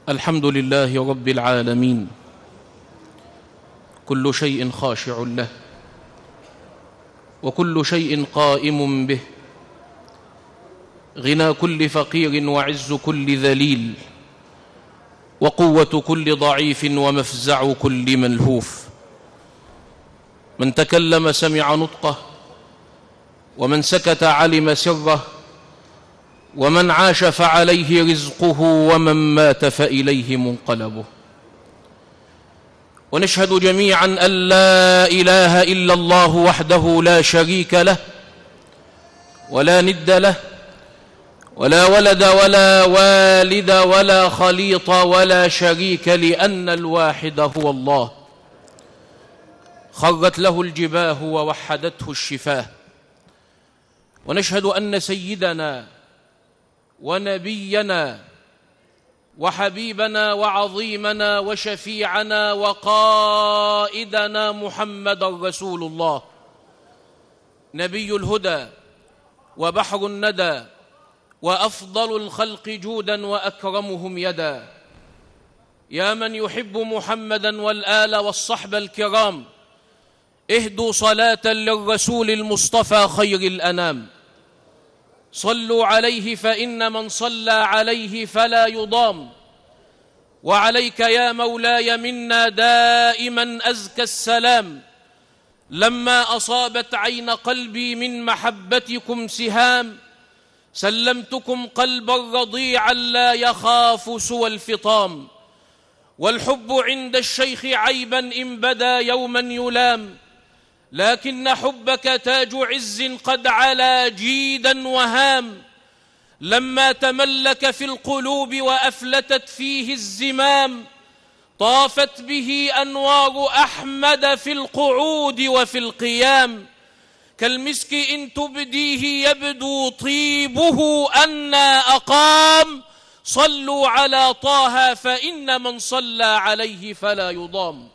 الحمد لله رب العالمين، كل شيء خاشع له وكل شيء قائم به، غنى كل فقير وعز كل ذليل، وقوة كل ضعيف ومفزع كل ملهوف. من تكلم سمع نطقه، ومن سكت علم سره، ومن عاش فعليه رزقه، ومن مات فإليه منقلبه. ونشهد جميعا أن لا إله إلا الله وحده لا شريك له ولا ند له ولا ولد ولا والد ولا خليط ولا شريك، لأن الواحد هو الله. خرت له الجباه ووحدته الشفاه. ونشهد أن سيدنا ونبينا وحبيبنا وعظيمنا وشفيعنا وقائدنا محمد رسول الله، نبي الهدى وبحر الندى، وأفضل الخلق جودا وأكرمهم يدا. يا من يحب محمدا والآل والصحب الكرام، اهدوا صلاة للرسول المصطفى خير الأنام. صلوا عليه فإن من صلى عليه فلا يضام. وعليك يا مولاي منا دائما أزكى السلام. لما أصابت عين قلبي من محبتكم سهام، سلمتكم قلبا رضيعا لا يخاف سوى الفطام. والحب عند الشيخ عيبا إن بدا يوما يلام، لكن حبك تاج عز قد علا جيدا وهام. لما تملك في القلوب وأفلتت فيه الزمام، طافت به أنوار أحمد في القعود وفي القيام. كالمسك إن تبديه يبدو طيبه أنى أقام. صلوا على طه فإن من صلى عليه فلا يضام.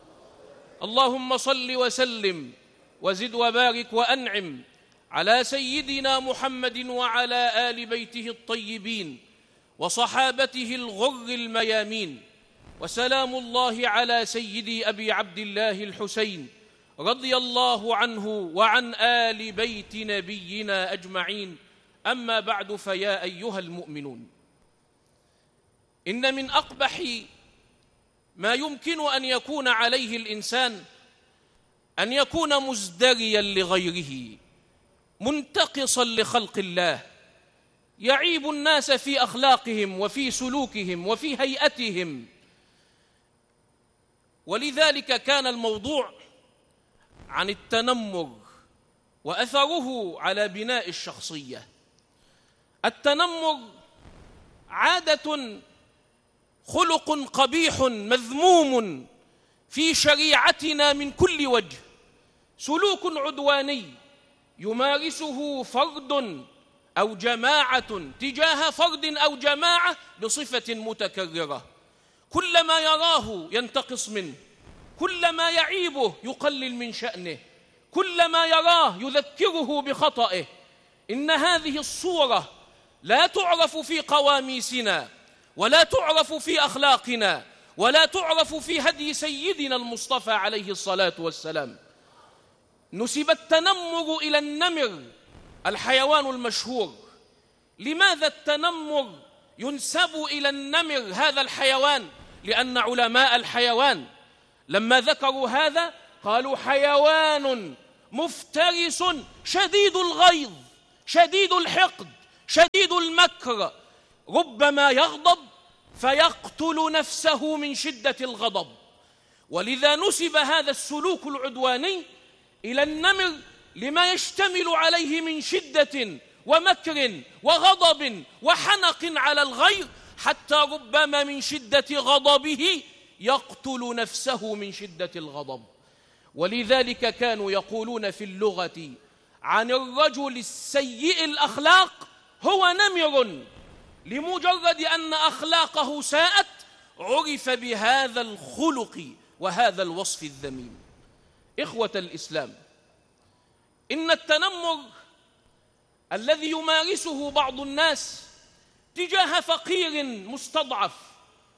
اللهم صل وسلم وزد وبارك وأنعم على سيدنا محمد وعلى آل بيته الطيبين وصحابته الغر الميامين. وسلام الله على سيدي أبي عبد الله الحسين رضي الله عنه وعن آل بيت نبينا أجمعين. أما بعد، فيا أيها المؤمنون، إن من أقبح ما يمكن أن يكون عليه الإنسان أن يكون مزدريا لغيره، منتقصا لخلق الله، يعيب الناس في أخلاقهم وفي سلوكهم وفي هيئتهم. ولذلك كان الموضوع عن التنمر وأثره على بناء الشخصية. التنمر عادة خلق قبيح مذموم في شريعتنا من كل وجه، سلوك عدواني يمارسه فرد أو جماعة تجاه فرد أو جماعة بصفة متكررة. كلما يراه ينتقص منه، كلما يعيبه يقلل من شأنه، كلما يراه يذكره بخطئه. إن هذه الصورة لا تعرف في قواميسنا، ولا تعرف في أخلاقنا، ولا تعرف في هدي سيدنا المصطفى عليه الصلاة والسلام. نسب التنمر إلى النمر، الحيوان المشهور. لماذا التنمر ينسب إلى النمر هذا الحيوان؟ لأن علماء الحيوان لما ذكروا هذا قالوا حيوان مفترس شديد الغيظ شديد الحقد شديد المكر، ربما يغضب فيقتل نفسه من شدة الغضب. ولذا نسب هذا السلوك العدواني إلى النمر لما يشتمل عليه من شدة ومكر وغضب وحنق على الغير، حتى ربما من شدة غضبه يقتل نفسه من شدة الغضب. ولذلك كانوا يقولون في اللغة عن الرجل السيء الأخلاق هو نمر، لمجرد أن أخلاقه ساءت عرف بهذا الخلق وهذا الوصف الذميم. إخوة الإسلام، إن التنمر الذي يمارسه بعض الناس تجاه فقير مستضعف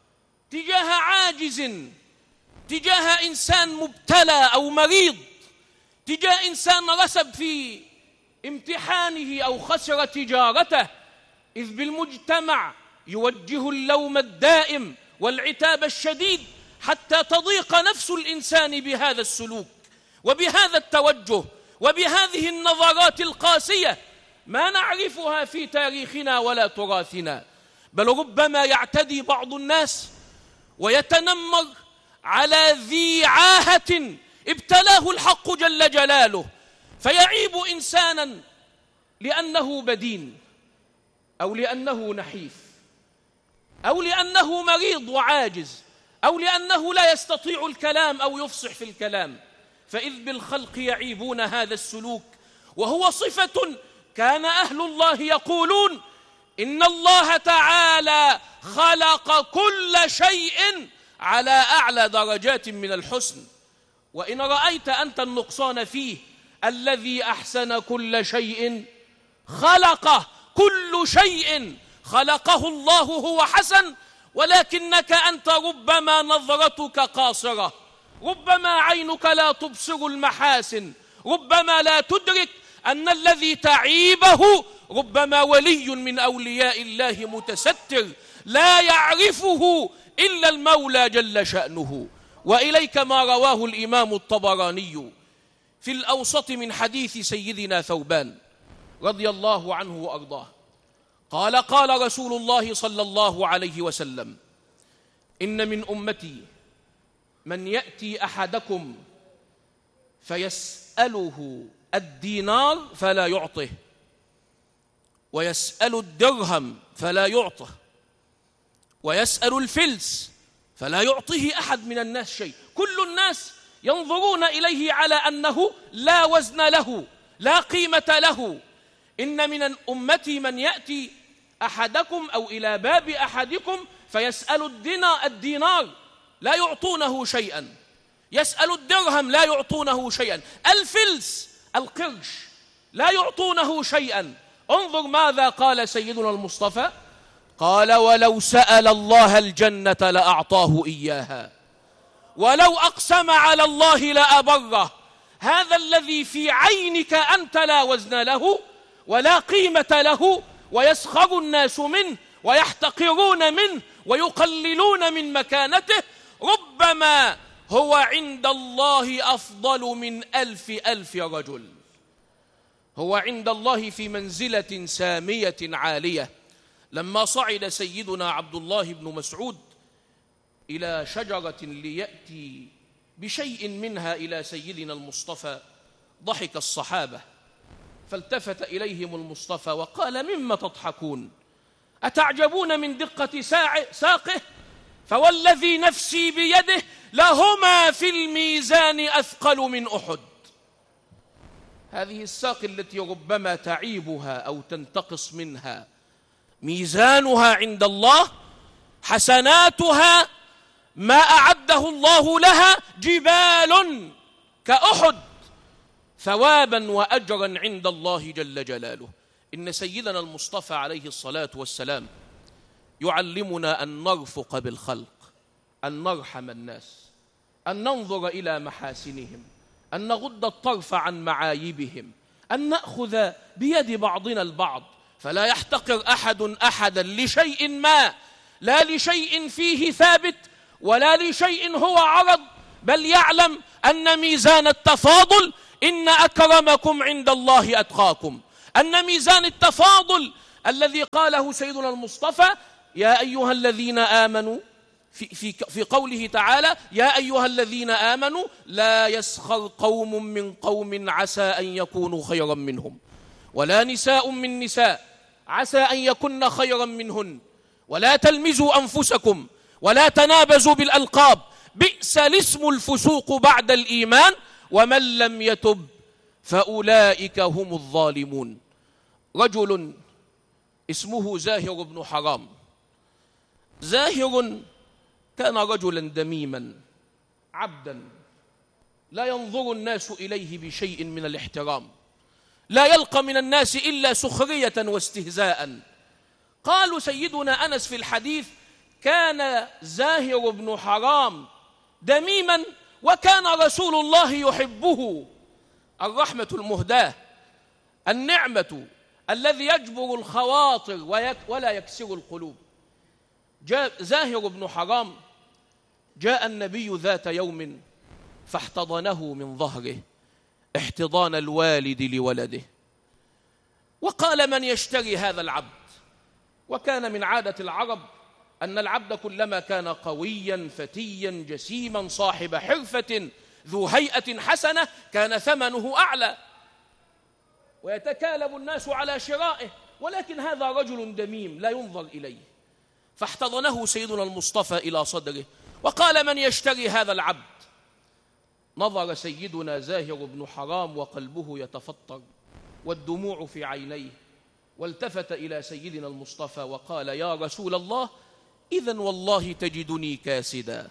تجاه عاجز، تجاه إنسان مبتلى أو مريض، تجاه إنسان رسب في امتحانه أو خسر تجارته، إذ بالمجتمع يوجه اللوم الدائم والعتاب الشديد حتى تضيق نفس الإنسان بهذا السلوك وبهذا التوجه وبهذه النظرات القاسية ما نعرفها في تاريخنا ولا تراثنا. بل ربما يعتدي بعض الناس ويتنمر على ذي عاهة ابتلاه الحق جل جلاله، فيعيب إنسانا لأنه بدين أو لأنه نحيف أو لأنه مريض وعاجز أو لأنه لا يستطيع الكلام أو يفصح في الكلام، فإذ بالخلق يعيبون هذا السلوك، وهو صفة كان أهل الله يقولون إن الله تعالى خلق كل شيء على أعلى درجات من الحسن، وإن رأيت أنت النقصان فيه الذي أحسن كل شيء خلقه، كل شيء خلقه الله هو حسن، ولكنك أنت ربما نظرتك قاصرة، ربما عينك لا تبصر المحاسن، ربما لا تدرك أن الذي تعيبه ربما ولي من أولياء الله متستر لا يعرفه إلا المولى جل شأنه. وإليك ما رواه الإمام الطبراني في الأوسط من حديث سيدنا ثوبان رضي الله عنه وأرضاه قال: قال رسول الله صلى الله عليه وسلم: إن من أمتي من يأتي أحدكم فيسأله الدينار فلا يعطه، ويسأل الدرهم فلا يعطه، ويسأل الفلس فلا يعطيه أحد من الناس شيء. كل الناس ينظرون إليه على أنه لا وزن له، لا قيمة له. إن من أمتي من يأتي أحدكم أو إلى باب أحدكم فيسأل الدينار لا يعطونه شيئا، يسأل الدرهم لا يعطونه شيئا، الفلس القرش لا يعطونه شيئا. انظر ماذا قال سيدنا المصطفى، قال: ولو سأل الله الجنة لأعطاه إياها، ولو أقسم على الله لأبره. هذا الذي في عينك أنت لا وزن له ولا قيمة له، ويسخر الناس منه ويحتقرون منه ويقللون من مكانته، ربما هو عند الله أفضل من 1000 رجل. هو عند الله في منزلة سامية عالية. لما صعد سيدنا عبد الله بن مسعود إلى شجرة ليأتي بشيء منها إلى سيدنا المصطفى، ضحك الصحابة، فالتفت إليهم المصطفى وقال: مما تضحكون؟ أتعجبون من دقة ساقه؟ فوالذي نفسي بيده لهما في الميزان أثقل من أحد. هذه الساق التي ربما تعيبها أو تنتقص منها ميزانها عند الله، حسناتها ما أعده الله لها جبال كأحد ثوابا وأجرا عند الله جل جلاله. إن سيدنا المصطفى عليه الصلاة والسلام يعلمنا أن نرفق بالخلق، أن نرحم الناس، أن ننظر إلى محاسنهم، أن نغض الطرف عن معايبهم، أن نأخذ بيد بعضنا البعض، فلا يحتقر أحد أحدا لشيء ما، لا لشيء فيه ثابت ولا لشيء هو عرض، بل يعلم أن ميزان التفاضل إن أكرمكم عند الله أتقاكم، أن ميزان التفاضل الذي قاله سيدنا المصطفى: يا أيها الذين آمنوا في قوله تعالى: يا أيها الذين آمنوا لا يسخر قوم من قوم عسى أن يكونوا خيرا منهم، ولا نساء من نساء عسى أن يكن خيرا منهن، ولا تلمزوا أنفسكم ولا تنابزوا بالألقاب، بئس الاسم الفسوق بعد الإيمان، ومن لم يتب فأولئك هم الظالمون. رجل اسمه زاهر بن حرام. زاهر كان رجلا دميما عبدا لا ينظر الناس إليه بشيء من الاحترام، لا يلقى من الناس إلا سخرية واستهزاء. قالوا سيدنا أنس في الحديث: كان زاهر بن حرام دميما وكان رسول الله يحبه. الرحمة المهداة، النعمة الذي يجبر الخواطر ولا يكسر القلوب. زاهر بن حرام جاء النبي ذات يوم فاحتضنه من ظهره احتضان الوالد لولده، وقال: من يشتري هذا العبد؟ وكان من عادة العرب أن العبد كلما كان قويا فتيا جسيما صاحب حرفة ذو هيئة حسنة كان ثمنه أعلى ويتكالب الناس على شرائه، ولكن هذا رجل دميم لا ينظر إليه. فاحتضنه سيدنا المصطفى إلى صدره وقال: من يشتري هذا العبد؟ نظر سيدنا زاهر بن حرام وقلبه يتفطر والدموع في عينيه، والتفت إلى سيدنا المصطفى وقال: يا رسول الله، إذن والله تجدني كاسدا،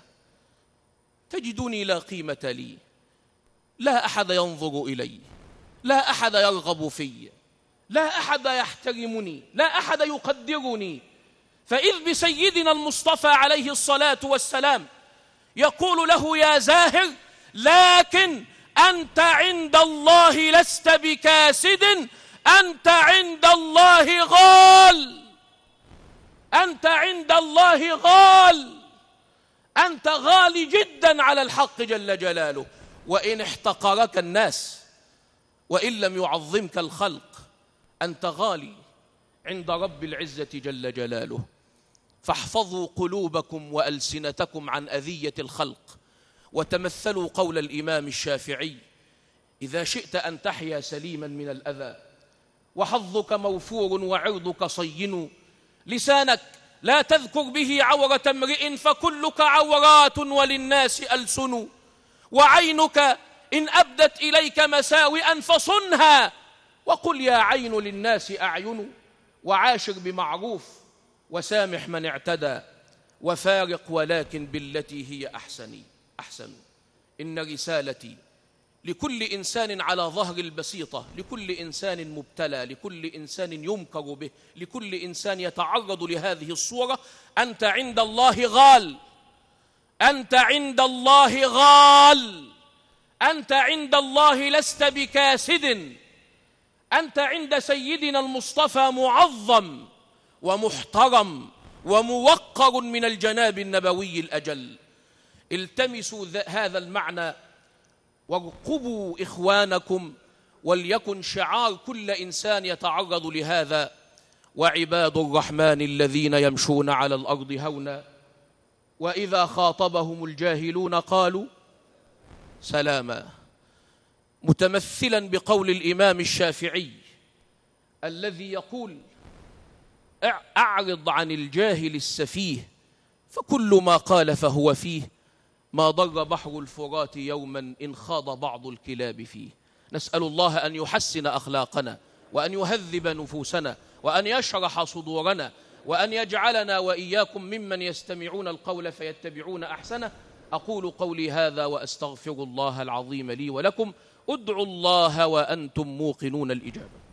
تجدني لا قيمة لي، لا أحد ينظر إلي، لا أحد يرغب في، لا أحد يحترمني، لا أحد يقدرني. فإذ بسيدنا المصطفى عليه الصلاة والسلام يقول له: يا زاهر، لكن أنت عند الله لست بكاسد، أنت عند الله غال، أنت عند الله غال، أنت غالي جدا على الحق جل جلاله. وإن احتقرك الناس وإن لم يعظمك الخلق أنت غالي عند رب العزة جل جلاله. فاحفظوا قلوبكم وألسنتكم عن أذية الخلق، وتمثلوا قول الإمام الشافعي: إذا شئت أن تحيا سليما من الأذى وحظك موفور وعرضك صين، لسانك لا تذكر به عورة امرئ فكلك عورات وللناس ألسن، وعينك إن أبدت إليك مساوئا فصنها، وقل يا عين للناس أعين، وعاشر بمعروف وسامح من اعتدى، وفارق ولكن بالتي هي أحسن. إن رسالتي لكل إنسان على ظهر البسيطة، لكل إنسان مبتلى، لكل إنسان يمكر به، لكل إنسان يتعرض لهذه الصورة: أنت عند الله غال، أنت عند الله غال، أنت عند الله لست بكاسد، أنت عند سيدنا المصطفى معظم ومحترم وموقر من الجناب النبوي الأجل. التمسوا هذا المعنى وارقبوا إخوانكم، وليكن شعار كل إنسان يتعرض لهذا: وعباد الرحمن الذين يمشون على الأرض هونا وإذا خاطبهم الجاهلون قالوا سلاما. متمثلا بقول الإمام الشافعي الذي يقول: أعرض عن الجاهل السفيه فكل ما قال فهو فيه، ما ضر بحر الفرات يوما إن خاض بعض الكلاب فيه. نسأل الله أن يحسن أخلاقنا وأن يهذب نفوسنا وأن يشرح صدورنا وأن يجعلنا وإياكم ممن يستمعون القول فيتبعون أحسنه. أقول قولي هذا وأستغفر الله العظيم لي ولكم. ادعوا الله وأنتم موقنون الإجابة.